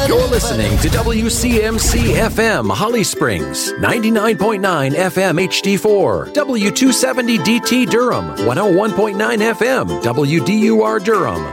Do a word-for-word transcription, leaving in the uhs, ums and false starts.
You're listening to W C M C F M Holly Springs, ninety-nine point nine F M H D four, W two seventy D T Durham, one oh one point nine F M W D U R Durham,